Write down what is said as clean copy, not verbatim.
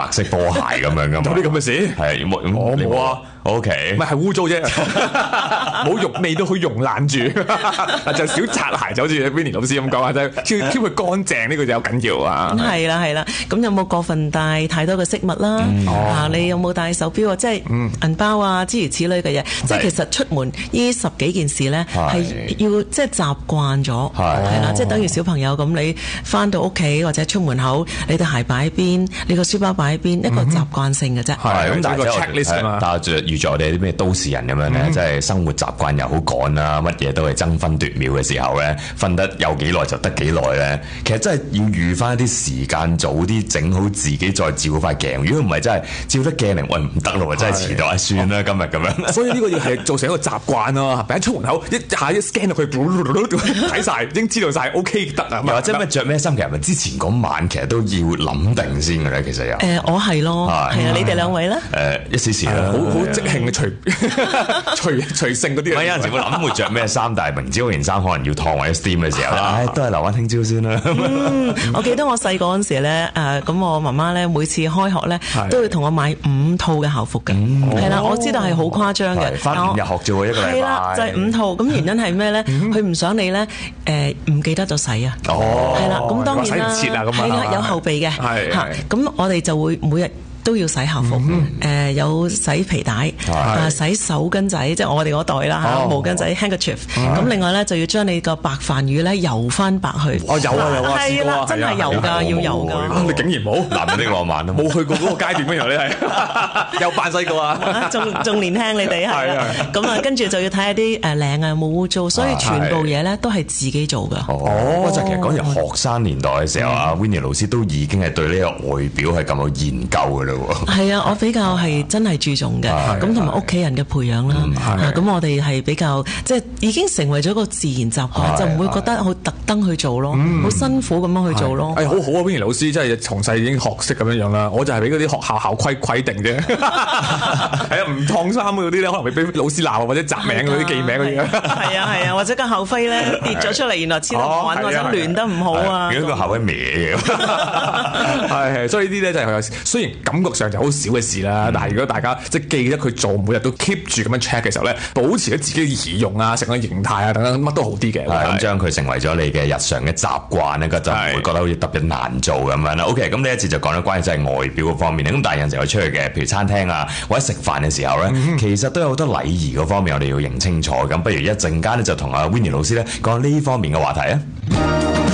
色波鞋咁樣噶嘛？ 有啲咁嘅事？ 係我冇啊。 OK， 唔係污糟啫，冇肉味都可以溶爛住，就少擦鞋，就好似 Winnie 老師咁講啊，就係 keep 佢乾淨呢個就有緊要啊。 係啦，咁有冇過分帶太多嘅飾物啦？你有冇帶手錶啊？即係銀包啊，諸如此類嘅嘢。即係其實出門呢10幾件事咧，係要即係習慣咗，係啦，即係等於小朋友咁，你翻到屋企或者出門口，你對鞋擺喺邊，你個書包擺喺邊，一個習慣性嘅啫。 係咁，但係個 checklist 嘛。 但係預咗我哋啲咩都市人咁樣咧，即係生活習慣又好趕啦，乜嘢都係爭分奪秒嘅時候咧，瞓得有幾耐就得幾耐咧。其實真係要預翻一啲時間，早啲整好自己，再照塊鏡。如果唔係真係照得鏡嚟，喂唔得咯，真係遲到啊，算啦，今日咁樣。 所以呢個要係做成一個習慣咯。第一出門口一下一 scan 落去，睇晒，已經知道晒 OK 得啊。 又或者咩着咩衫，其實咪之前嗰晚其實都要諗定先嘅咧。其實又我係咯，係啊，你哋兩位咧？ 一時時啦， 好即興嘅隨性嗰啲。 有陣時會諗會着咩衫，但係明知嗰件衫可能要燙或者 steam 嘅時候，都係留翻聽朝先啦。 我記得我細個嗰陣時咧，咁我媽媽咧每次開學咧都會同我買5套嘅校服嘅，係啦，我知道係好誇張嘅， 翻5日學啫喎，一個禮拜。係啦， 就係5套。咁原因係咩咧？佢唔想你咧唔記得咗洗啊。係啦，咁當然啦， 洗唔切啊咁啊。 係啦，有後備嘅。係咁我哋就會每日都要洗校服，有洗皮帶，洗手巾仔，即係我哋嗰代啦嚇，毛巾仔 handkerchief。咁另外咧就要將你個白飯魚咧油翻白去。 有啊， 係啦，真係油㗎，要油㗎。 你竟然冇？ 男人的浪漫都冇去過嗰個階段咩？你係又扮細個啊？ 仲年輕你哋係啊？咁啊，跟住就要睇下啲領啊有冇污糟，所以全部嘢咧都係自己做㗎。 就其實講由學生年代嘅時候，阿 Winnie 老師都已經係對呢個外表係咁有研究㗎啦。 係啊，我比較係真係注重嘅，咁同埋屋企人嘅培養啦。咁我哋係比較即係已經成為咗個自然習慣，就唔會覺得好特登去做咯，好辛苦咁樣去做咯。 好好啊，Winnie 老師真係從細已經學識咁樣樣啦。我就係俾嗰啲學校校規定啫。係啊，唔燙衫嗰啲咧，可能會俾老師鬧或者摘名嗰啲記名嗰啲。 係啊，或者個校徽咧跌咗出嚟，原來黐得穩或者亂得唔好啊。 如果個校徽歪嘅， 係，所以呢啲咧就係雖然感覺上就好少嘅事啦，但係如果大家即係記得佢做，每日都 keep 住咁樣 check 嘅時候咧，保持咗自己嘅儀容啊、成個形態啊等等，乜都好啲嘅。 咁將佢成為咗你嘅日常嘅習慣咧，就唔會覺得好似特別難做咁樣啦。OK，咁呢一節就講咗關於即係外表嗰方面。咁但係有陣時我出去嘅，譬如餐廳啊或者食飯嘅時候咧，其實都有好多禮儀嗰方面，我哋要認清楚。咁不如一陣間咧就同阿 Winnie 老師咧講呢方面嘅話題啊。